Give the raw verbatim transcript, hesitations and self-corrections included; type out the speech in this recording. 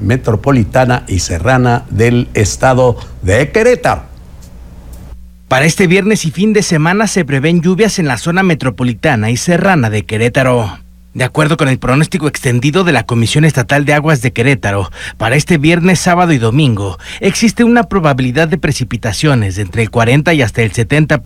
metropolitana y serrana del estado de Querétaro. Para este viernes y fin de semana se prevén lluvias en la zona metropolitana y serrana de Querétaro. De acuerdo con el pronóstico extendido de la Comisión Estatal de Aguas de Querétaro, para este viernes, sábado y domingo existe una probabilidad de precipitaciones de entre el cuarenta y hasta el setenta por ciento.